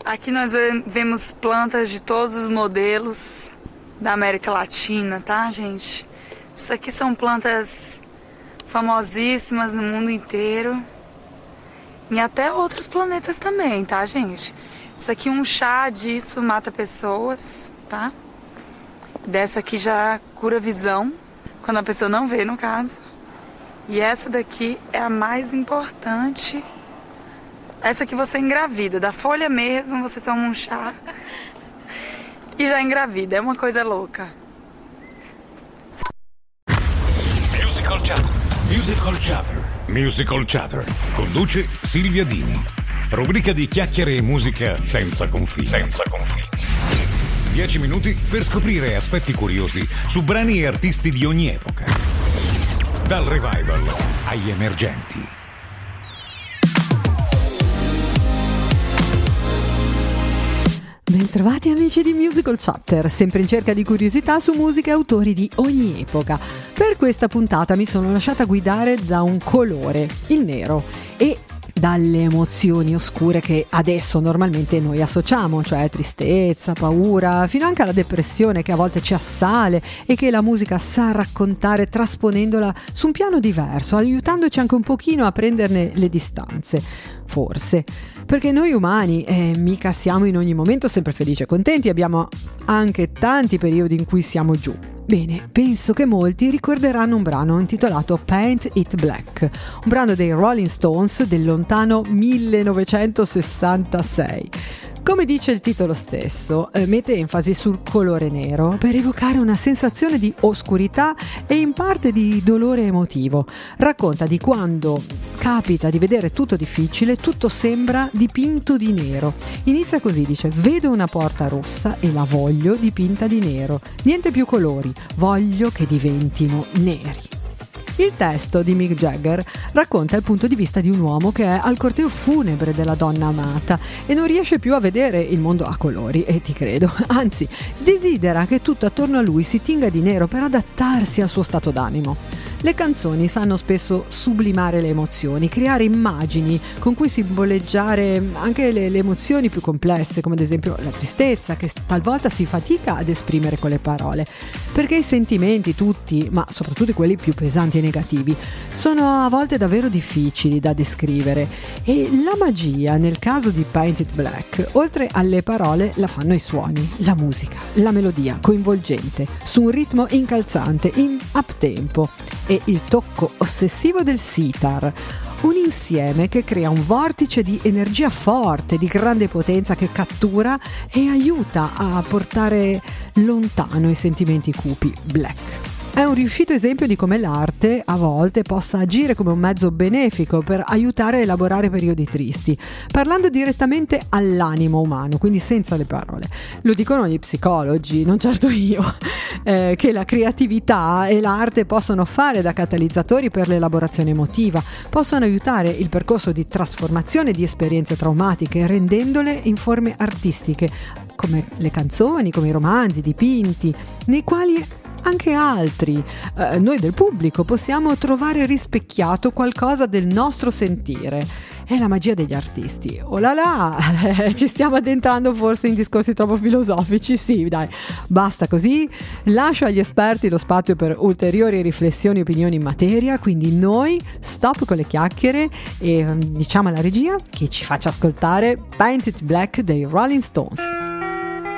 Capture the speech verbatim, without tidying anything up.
Aqui nós vemos plantas de todos os modelos da América Latina, tá, gente? Isso aqui são plantas famosíssimas no mundo inteiro. E até outros planetas também, tá, gente? Isso aqui, um chá disso mata pessoas, tá? Dessa aqui já cura visão, quando a pessoa não vê, no caso. E essa daqui é a mais importante. Essa aqui você engravida, da folha mesmo, você toma um chá e já engravida, é uma coisa louca. Musical Chatter. Musical Chatter. Musical Chatter. Conduce Silvia Dini. Rubrica di chiacchiere e musica senza confini. Senza confini. Dieci minuti per scoprire aspetti curiosi su brani e artisti di ogni epoca. Dal revival agli emergenti. Bentrovati amici di Musical Chatter, sempre in cerca di curiosità su musica e autori di ogni epoca. Per questa puntata mi sono lasciata guidare da un colore, il nero, e dalle emozioni oscure che adesso normalmente noi associamo, cioè tristezza, paura, fino anche alla depressione che a volte ci assale e che la musica sa raccontare trasponendola su un piano diverso, aiutandoci anche un pochino a prenderne le distanze, forse. Perché noi umani eh, mica siamo in ogni momento sempre felici e contenti, abbiamo anche tanti periodi in cui siamo giù. Bene, penso che molti ricorderanno un brano intitolato Paint It Black, un brano dei Rolling Stones del lontano millenovecentosessantasei. Come dice il titolo stesso, eh, mette enfasi sul colore nero per evocare una sensazione di oscurità e in parte di dolore emotivo. Racconta di quando capita di vedere tutto difficile, tutto sembra dipinto di nero. Inizia così, dice: vedo una porta rossa e la voglio dipinta di nero. Niente più colori, voglio che diventino neri. Il testo di Mick Jagger racconta il punto di vista di un uomo che è al corteo funebre della donna amata e non riesce più a vedere il mondo a colori, e ti credo, anzi desidera che tutto attorno a lui si tinga di nero per adattarsi al suo stato d'animo. Le canzoni sanno spesso sublimare le emozioni, creare immagini con cui simboleggiare anche le, le emozioni più complesse, come ad esempio la tristezza, che talvolta si fatica ad esprimere con le parole, perché i sentimenti tutti, ma soprattutto quelli più pesanti e negativi, sono a volte davvero difficili da descrivere, e la magia nel caso di Paint It Black, oltre alle parole, la fanno i suoni, la musica, la melodia coinvolgente, su un ritmo incalzante, in uptempo, e il tocco ossessivo del sitar, un insieme che crea un vortice di energia forte, di grande potenza, che cattura e aiuta a portare lontano i sentimenti cupi. Black è un riuscito esempio di come l'arte a volte possa agire come un mezzo benefico per aiutare a elaborare periodi tristi, parlando direttamente all'animo umano, quindi senza le parole. Lo dicono gli psicologi, non certo io, eh, che la creatività e l'arte possono fare da catalizzatori per l'elaborazione emotiva, possono aiutare il percorso di trasformazione di esperienze traumatiche, rendendole in forme artistiche, come le canzoni, come i romanzi, i dipinti, nei quali anche altri, eh, noi del pubblico, possiamo trovare rispecchiato qualcosa del nostro sentire. È la magia degli artisti. Oh là là, ci stiamo addentrando forse in discorsi troppo filosofici. Sì, dai, basta così. Lascio agli esperti lo spazio per ulteriori riflessioni e opinioni in materia, quindi noi stop con le chiacchiere e diciamo alla regia che ci faccia ascoltare Paint It Black dei Rolling Stones.